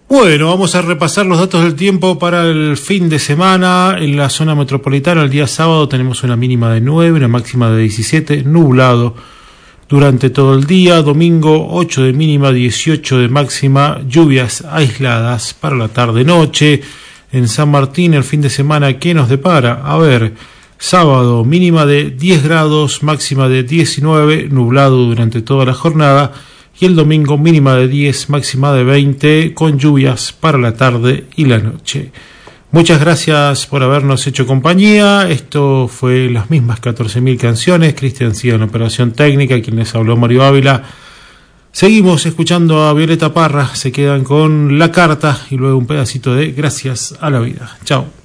Bueno, vamos a repasar los datos del tiempo para el fin de semana. En la zona metropolitana, el día sábado tenemos una mínima de 9, una máxima de 17, nublado durante todo el día. Domingo, 8 de mínima, 18 de máxima, lluvias aisladas para la tarde-noche. En San Martín, el fin de semana, ¿qué nos depara? A ver, sábado, mínima de 10 grados, máxima de 19, nublado durante toda la jornada. Y el domingo, mínima de 10, máxima de 20, con lluvias para la tarde y la noche. Muchas gracias por habernos hecho compañía. Esto fue las mismas 14.000 canciones. Cristian sigue en la operación técnica, quien les habló, Mario Ávila. Seguimos escuchando a Violeta Parra. Se quedan con La Carta y luego un pedacito de Gracias a la Vida. Chao.